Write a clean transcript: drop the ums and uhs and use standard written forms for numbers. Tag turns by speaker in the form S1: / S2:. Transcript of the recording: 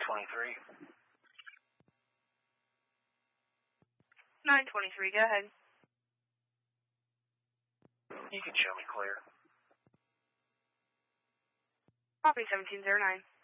S1: 923.
S2: 923, go ahead.
S1: You can show me clear.
S2: Copy 1709.